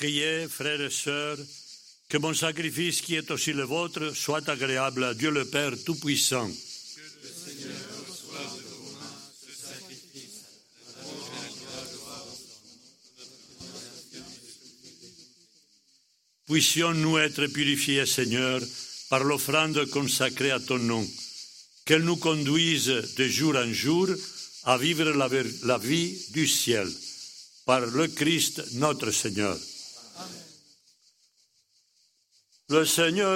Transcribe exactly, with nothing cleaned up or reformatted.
Priez, frères et sœurs, que mon sacrifice qui est aussi le vôtre soit agréable à Dieu le Père Tout-Puissant. Que le Seigneur reçoive de vos mains ce sacrifice, à la gloire de votre Puissions-nous être purifiés, Seigneur, par l'offrande consacrée à ton nom, qu'elle nous conduise de jour en jour à vivre la, la vie du ciel, par le Christ notre Seigneur. Amen. Le Seigneur